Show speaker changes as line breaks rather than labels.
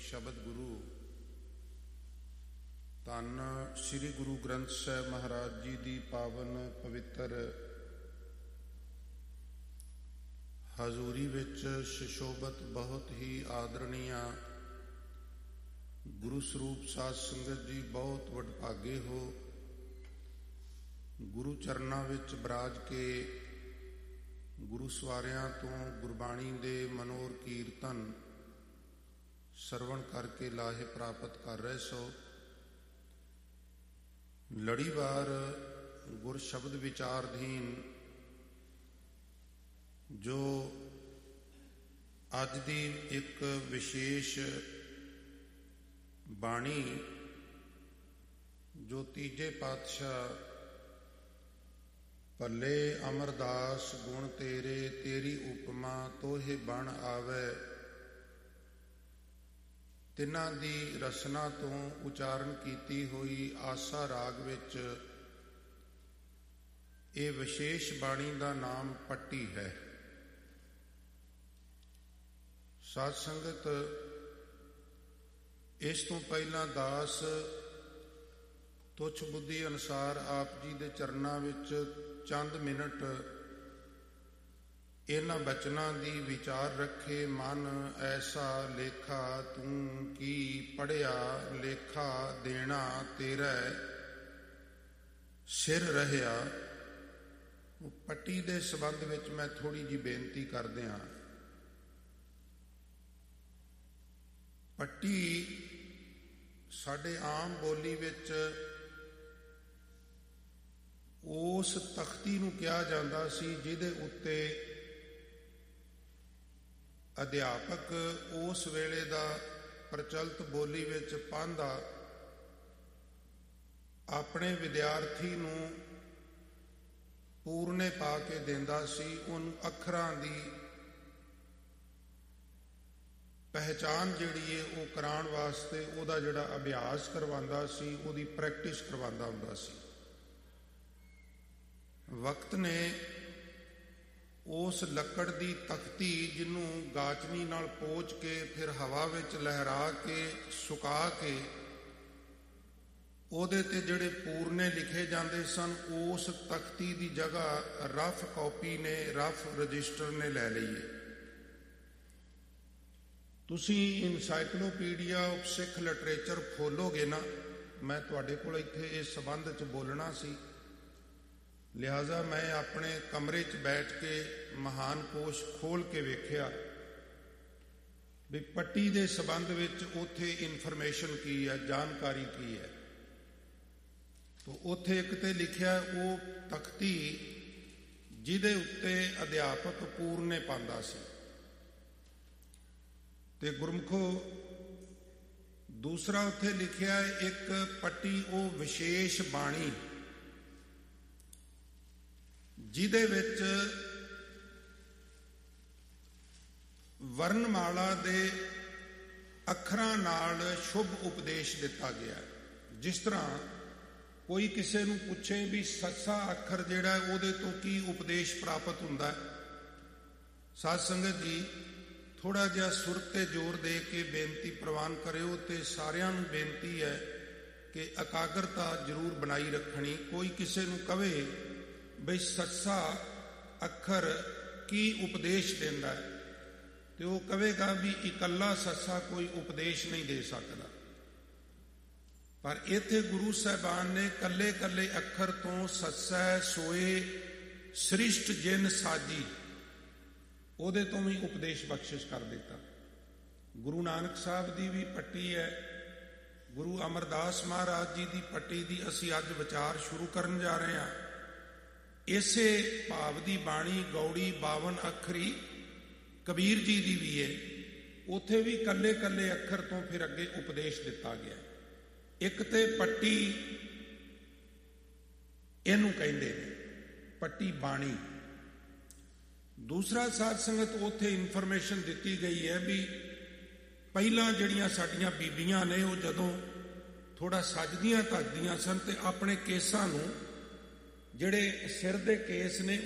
ਸ਼ਬਦ ਗੁਰੂ ਧੰਨ ਸ੍ਰੀ ਗੁਰੂ ਗ੍ਰੰਥ ਸਾਹਿਬ ਮਹਾਰਾਜ ਜੀ ਦੀ ਪਾਵਨ ਪਵਿੱਤਰ ਹਜ਼ੂਰੀ ਵਿੱਚ ਸ਼ਿਸ਼ੋਭਤ ਬਹੁਤ ਹੀ ਆਦਰਣੀਆ ਗੁਰੂ ਸਰੂਪ ਸਾਧ ਸੰਗਤ ਜੀ, ਬਹੁਤ ਵਡਭਾਗੇ ਹੋ। ਗੁਰੂ ਚਰਨਾਂ ਵਿੱਚ ਬਰਾਜ ਕੇ ਗੁਰੂ ਸਵਾਰਿਆਂ ਤੋਂ ਗੁਰਬਾਣੀ ਦੇ ਮਨੋਰ ਕੀਰਤਨ ਸਰਵਣ ਕਰਕੇ ਲਾਹੇ ਪ੍ਰਾਪਤ ਕਰ ਰਹੇ ਸੋ। ਲੜੀਵਾਰ ਗੁਰ ਸ਼ਬਦ ਵਿਚਾਰਧੀਨ ਜੋ ਅੱਜ ਦੀ ਇੱਕ ਵਿਸ਼ੇਸ਼ ਬਾਣੀ, ਜੋ ਤੀਜੇ ਪਾਤਸ਼ਾਹ ਭੱਲੇ ਅਮਰਦਾਸ ਗੁਣ ਤੇਰੇ, ਤੇਰੀ ਉਪਮਾ ਤੋਹੇ ਬਣ ਆਵੇ, ਤਿੰਨਾਂ ਦੀ ਰਸਨਾ ਤੋਂ ਉਚਾਰਨ ਕੀਤੀ ਹੋਈ ਆਸਾ ਰਾਗ ਵਿੱਚ ਇਹ ਵਿਸ਼ੇਸ਼ ਬਾਣੀ ਦਾ ਨਾਮ ਪੱਟੀ ਹੈ। ਸਾਧ ਸੰਗਤ, ਇਸ ਤੋਂ ਪਹਿਲਾਂ ਦਾਸ ਤੁੱਛ ਬੁੱਧੀ ਅਨੁਸਾਰ ਆਪ ਜੀ ਦੇ ਚਰਨਾਂ ਵਿੱਚ ਚੰਦ ਮਿੰਟ ਇਹਨਾਂ ਬਚਨਾਂ ਦੀ ਵਿਚਾਰ ਰੱਖੇ। ਮਨ ਐਸਾ ਲੇਖਾ ਤੂੰ ਕੀ ਪੜ੍ਹਿਆ, ਲੇਖਾ ਦੇਣਾ ਤੇਰਾ ਸਿਰ ਰਹਿਆ। ਉਹ ਪੱਟੀ ਦੇ ਸੰਬੰਧ ਵਿੱਚ ਮੈਂ ਥੋੜ੍ਹੀ ਜਿਹੀ ਬੇਨਤੀ ਕਰਦੇ ਹਾਂ। ਪੱਟੀ ਸਾਡੇ ਆਮ ਬੋਲੀ ਵਿੱਚ ਉਸ ਤਖਤੀ ਨੂੰ ਕਿਹਾ ਜਾਂਦਾ ਸੀ ਜਿਹਦੇ ਉੱਤੇ ਅਧਿਆਪਕ ਉਸ ਵੇਲੇ ਦਾ ਪ੍ਰਚਲਿਤ ਬੋਲੀ ਵਿੱਚ ਪਾਂਧਾ ਆਪਣੇ ਵਿਦਿਆਰਥੀ ਨੂੰ ਪੂਰਨੇ ਪਾ ਕੇ ਦਿੰਦਾ ਸੀ। ਉਹਨੂੰ ਅੱਖਰਾਂ ਦੀ ਪਹਿਚਾਣ ਜਿਹੜੀ ਹੈ ਉਹ ਕਰਾਉਣ ਵਾਸਤੇ ਉਹਦਾ ਜਿਹੜਾ ਅਭਿਆਸ ਕਰਵਾਉਂਦਾ ਸੀ, ਉਹਦੀ ਪ੍ਰੈਕਟਿਸ ਕਰਵਾਉਂਦਾ ਹੁੰਦਾ ਸੀ। ਵਕਤ ਨੇ ਉਸ ਲੱਕੜ ਦੀ ਤਖਤੀ, ਜਿਹਨੂੰ ਗਾਚਨੀ ਨਾਲ ਪੋਚ ਕੇ ਫਿਰ ਹਵਾ ਵਿੱਚ ਲਹਿਰਾ ਕੇ ਸੁਕਾ ਕੇ ਉਹਦੇ ਤੇ ਜਿਹੜੇ ਪੂਰਨੇ ਲਿਖੇ ਜਾਂਦੇ ਸਨ, ਉਸ ਤਖਤੀ ਦੀ ਜਗ੍ਹਾ ਰਫ ਕਾਪੀ ਨੇ, ਰਫ ਰਜਿਸਟਰ ਨੇ ਲੈ ਲਈ ਹੈ। ਤੁਸੀਂ ਇਨਸਾਈਕਲੋਪੀਡੀਆ ਆਫ ਸਿੱਖ ਲਿਟਰੇਚਰ ਖੋਲੋਗੇ ਨਾ, ਮੈਂ ਤੁਹਾਡੇ ਕੋਲ ਇੱਥੇ ਇਸ ਸੰਬੰਧ 'ਚ ਬੋਲਣਾ ਸੀ, ਲਿਹਾਜ਼ਾ ਮੈਂ ਆਪਣੇ ਕਮਰੇ 'ਚ ਬੈਠ ਕੇ ਮਹਾਨ ਕੋਸ਼ ਖੋਲ ਕੇ ਵੇਖਿਆ ਵੀ ਪੱਟੀ ਦੇ ਸੰਬੰਧ ਵਿੱਚ ਉੱਥੇ ਇਨਫੋਰਮੇਸ਼ਨ ਕੀ ਹੈ, ਜਾਣਕਾਰੀ ਕੀ ਹੈ। ਤਾਂ ਉੱਥੇ ਇੱਕ ਤੇ ਲਿਖਿਆ ਉਹ ਤਖਤੀ ਜਿਹਦੇ ਉੱਤੇ ਅਧਿਆਪਕ ਪੂਰਨੇ ਪਾਉਂਦਾ ਸੀ। ਤੇ ਗੁਰਮੁਖੋ, ਦੂਸਰਾ ਉੱਥੇ ਲਿਖਿਆ ਇੱਕ ਪੱਟੀ ਉਹ ਵਿਸ਼ੇਸ਼ ਬਾਣੀ ਜਿਹਦੇ ਵਿੱਚ ਵਰਨਮਾਲਾ ਦੇ ਅੱਖਰਾਂ ਨਾਲ ਸ਼ੁਭ ਉਪਦੇਸ਼ ਦਿੱਤਾ ਗਿਆ। ਜਿਸ ਤਰ੍ਹਾਂ ਕੋਈ ਕਿਸੇ ਨੂੰ ਪੁੱਛੇ ਵੀ ਸੱਸਾ ਅੱਖਰ ਜਿਹੜਾ ਉਹਦੇ ਤੋਂ ਕੀ ਉਪਦੇਸ਼ ਪ੍ਰਾਪਤ ਹੁੰਦਾ। ਸਾਧ ਸੰਗਤ ਜੀ, ਥੋੜ੍ਹਾ ਜਿਹਾ ਸੁਰ ਤੇ ਜ਼ੋਰ ਦੇ ਕੇ ਬੇਨਤੀ ਪ੍ਰਵਾਨ ਕਰਿਓ ਤੇ ਸਾਰਿਆਂ ਨੂੰ ਬੇਨਤੀ ਹੈ ਕਿ ਇਕਾਗਰਤਾ ਜ਼ਰੂਰ ਬਣਾਈ ਰੱਖਣੀ। ਕੋਈ ਕਿਸੇ ਨੂੰ ਕਵੇ ਬਈ ਸੱਸਾ ਅੱਖਰ ਕੀ ਉਪਦੇਸ਼ ਦਿੰਦਾ ਹੈ, ਤੇ ਉਹ ਕਵੇਗਾ ਵੀ ਇਕੱਲਾ ਸੱਸਾ ਕੋਈ ਉਪਦੇਸ਼ ਨਹੀਂ ਦੇ ਸਕਦਾ। ਪਰ ਇੱਥੇ ਗੁਰੂ ਸਾਹਿਬਾਨ ਨੇ ਕੱਲੇ ਕੱਲੇ ਅੱਖਰ ਤੋਂ ਸੱਸੈ ਸੋਏ ਸ੍ਰਿਸ਼ਟ ਜਿਨ ਸਾਜੀ, ਉਹਦੇ ਤੋਂ ਵੀ ਉਪਦੇਸ਼ ਬਖਸ਼ਿਸ਼ ਕਰ ਦਿੱਤਾ। ਗੁਰੂ ਨਾਨਕ ਸਾਹਿਬ ਦੀ ਵੀ ਪੱਟੀ ਹੈ, ਗੁਰੂ ਅਮਰਦਾਸ ਮਹਾਰਾਜ ਜੀ ਦੀ ਪੱਟੀ ਦੀ ਅਸੀਂ ਅੱਜ ਵਿਚਾਰ ਸ਼ੁਰੂ ਕਰਨ ਜਾ ਰਹੇ ਹਾਂ। ਇਸੇ ਭਾਵ ਦੀ ਬਾਣੀ ਗੌੜੀ 52 ਅੱਖਰੀ ਕਬੀਰ ਜੀ ਦੀ ਵੀ ਹੈ। ਉੱਥੇ ਵੀ ਕੱਲੇ ਕੱਲੇ ਅੱਖਰ ਤੋਂ ਫਿਰ ਅੱਗੇ ਉਪਦੇਸ਼ ਦਿੱਤਾ ਗਿਆ। ਇੱਕ ਤੇ ਪੱਟੀ ਇਹਨੂੰ ਕਹਿੰਦੇ ਨੇ, ਪੱਟੀ ਬਾਣੀ। ਦੂਸਰਾ ਸਾਧ ਸੰਗਤ, ਉੱਥੇ ਇਨਫੋਰਮੇਸ਼ਨ ਦਿੱਤੀ ਗਈ ਹੈ ਵੀ ਪਹਿਲਾਂ ਜਿਹੜੀਆਂ ਸਾਡੀਆਂ ਬੀਬੀਆਂ ਨੇ ਉਹ ਜਦੋਂ ਥੋੜਾ ਸੱਜਦੀਆਂ ਧੱਜਦੀਆਂ ਸਨ ਤੇ ਆਪਣੇ ਕੇਸਾਂ ਨੂੰ, ਜਿਹੜੇ ਸਿਰ ਦੇ ਕੇਸ ਨੇ,